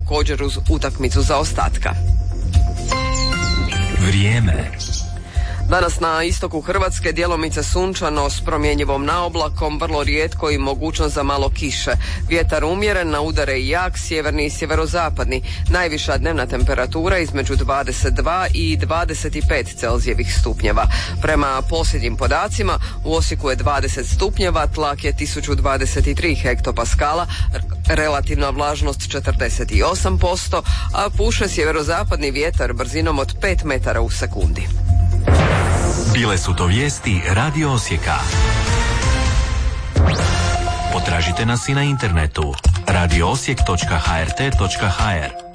također uz utakmicu zaostatka. Vrijeme. Danas na istoku Hrvatske djelomice sunčano s promjenjivom naoblakom, vrlo rijetko i mogućnost za malo kiše. Vjetar umjeren, na udare i jak, sjeverni i sjeverozapadni. Najviša dnevna temperatura između 22 i 25 Celzijevih stupnjeva. Prema posljednjim podacima u Osijeku je 20 stupnjeva, tlak je 1023 hektopaskala, relativna vlažnost 48%, a puše sjeverozapadni vjetar brzinom od 5 metara u sekundi. Bile su to vijesti Radio Osijeka. Potražite nas i na internetu radioosijek.hrt.hr.